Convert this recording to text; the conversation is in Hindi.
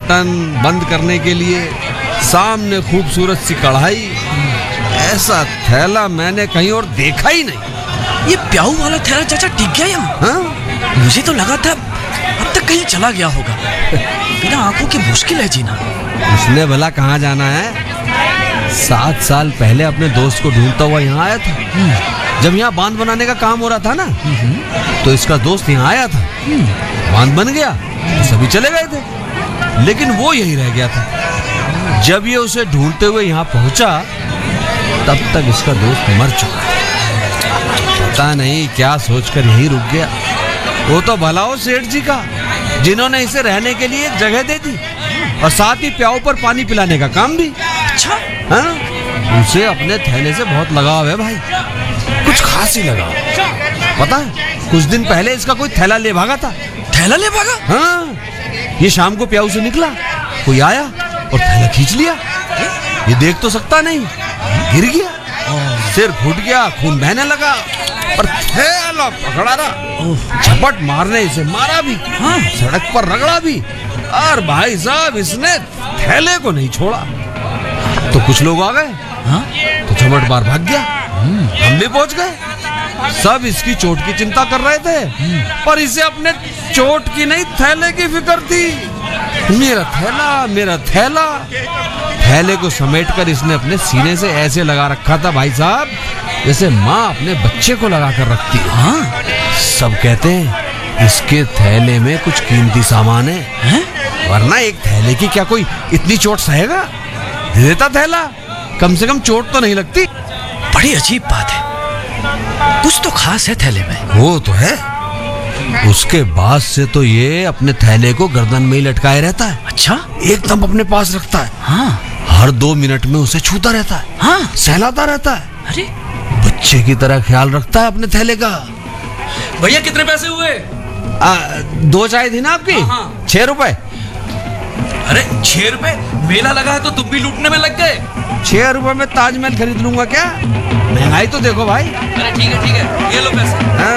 बटन बंद करने के लिए, सामने खूबसूरत सी कढ़ाई। ऐसा थैला मैंने कहीं और देखा ही नहीं। ये प्याऊ वाला थैला चाचा टिक गया यहाँ? हाँ? मुझे तो लगा था अब तक कहीं चला गया होगा। बिना आंखों के मुश्किल है जीना। उसने भला कहाँ जाना है? 7 साल पहले अपने दोस्त को ढूंढता हुआ यहाँ आया था। जब यहाँ बांध बनाने का काम हो रहा था ना, तो इसका दोस्त यहाँ आया था। बांध बन गया तो सभी चले गए थे, लेकिन वो यहीं रह गया था। जब ये उसे ढूंढते हुए यहाँ पहुंचा, तब तक इसका दोस्त मर चुका है। पता नहीं क्या सोचकर यहीं रुक गया। वो तो भला हो सेठ जी का, जिन्होंने इसे रहने के लिए एक जगह दे दी और साथ ही प्याऊ पर पानी पिलाने का काम भी। अच्छा? हाँ, उसे अपने थैले से बहुत लगाव है भाई, कुछ खास ही लगाव। पता है, कुछ दिन पहले इसका कोई थैला ले भागा था। थैला ले भागा? हाँ, ये शाम को प्याऊ से निकला, कोई आया और थैला खींच लिया। ये देख तो सकता नहीं, गिर गया, सिर फूट गया, खून बहने लगा, पर थैला पकड़ा रहा। झपट मारने इसे मारा भी, सड़क पर रगड़ा भी, और भाई साहब इसने थैले को नहीं छोड़ा। तो कुछ लोग आ गए, तो झपट बार भाग गया। हम भी पहुंच गए। सब इसकी चोट की चिंता कर रहे थे, पर इसे अपने चोट की नहीं, थैले की फिक्र थी। मेरा थैला, मेरा थैला। थैले को समेटकर इसने अपने सीने से ऐसे लगा रखा था भाई साहब, जैसे माँ अपने बच्चे को लगा कर रखती है। हाँ, सब कहते हैं इसके थैले में कुछ कीमती सामान है, वरना एक थैले की क्या कोई इतनी चोट सहेगा? दे देता थैला, कम से कम चोट तो नहीं लगती। बड़ी अजीब बात है, कुछ तो खास है थैले में। वो तो है। उसके बाद से तो ये अपने थैले को गर्दन में ही लटकाए रहता है। अच्छा? एकदम अपने पास रखता है। हाँ। हर 2 मिनट में उसे छूता रहता है। हाँ। सहलाता रहता है। अरे, बच्चे की तरह ख्याल रखता है अपने थैले का। भैया कितने पैसे हुए? 2 चाय थी ना आपकी? हाँ। 6 रुपए। अरे 6 रुपए? मेला लगा है तो तुम भी लूटने में लग गए। 6 रुपए में ताजमहल खरीद लूंगा क्या? महंगाई तो देखो भाई। अरे ठीक है, ये लो पैसे।